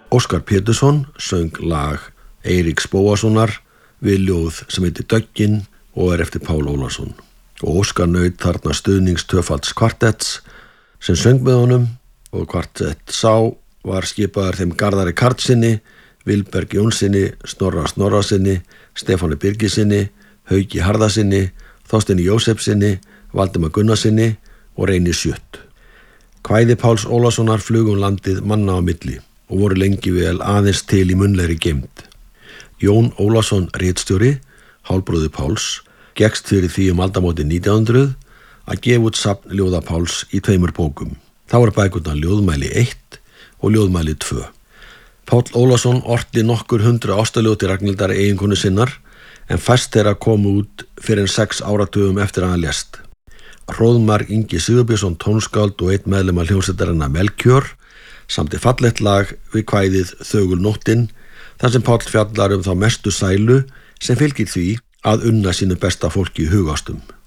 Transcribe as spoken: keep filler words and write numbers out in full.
Óskar Pétursson söng lag Eiríks Bóassonar við ljóð sem heitir Döggin og er eftir Pál Ólason. Og Óskar naut þarna stuðnings tvöfalds kvartetts sem söng með honum og kvartett sá var skipaður þeim Garðari Karlssyni, Vilberg Jónsssyni, Snorra Snorrasyni, Stefáni Birgissyni, Hauki Harðarsyni, Þorsteini Jósefssyni, Valdimar Gunnarsyni og Reyni Sjött. Kvæði Páls Ólasonar flugu um landið manna á milli og voru lengi vel aðeins til í munnlegri geymd. Jón Ólason ritstjóri, hálfbróðir Páls, gekkst fyrir því um aldamótin nítján hundruð að gefa út safn ljóða Páls í tveimur bókum. Það voru bækurnar Ljóðmæli eitt og Ljóðmæli tvö. Páll Ólason orti nokkur hundru ástaljóð til Ragnhildar eiginkonu sinnar en fæst þeirra komu út fyrir en sex áratugum eftir að hann lést. Hróðmar Ingi Sigurbjörnsson tónskáld og einn meðlimar hljómsveitarinnar Melkjör samdi fallegt lag við kvæðið Þögul nóttin þar sem Páll fjallar um þá mestu sælu sem fylgir því að unna sínu besta fólki í hugástum.